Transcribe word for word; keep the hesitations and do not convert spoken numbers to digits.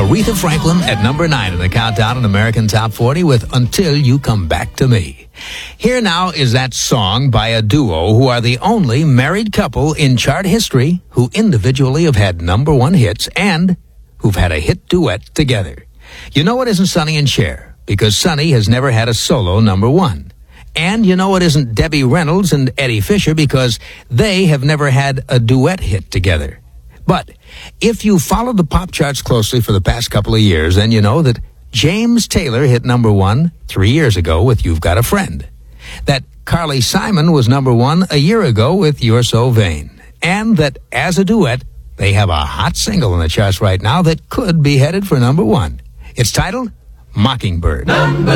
Aretha Franklin at number nine in the countdown in American Top forty with Until You Come Back to Me. Here now is that song by a duo who are the only married couple in chart history who individually have had number one hits and who've had a hit duet together. You know it isn't Sonny and Cher, because Sonny has never had a solo number one. And you know it isn't Debbie Reynolds and Eddie Fisher, because they have never had a duet hit together. But if you followed the pop charts closely for the past couple of years, then you know that James Taylor hit number one three years ago with You've Got a Friend. That Carly Simon was number one a year ago with You're So Vain. And that as a duet, they have a hot single in the charts right now that could be headed for number one. It's titled Mockingbird. Number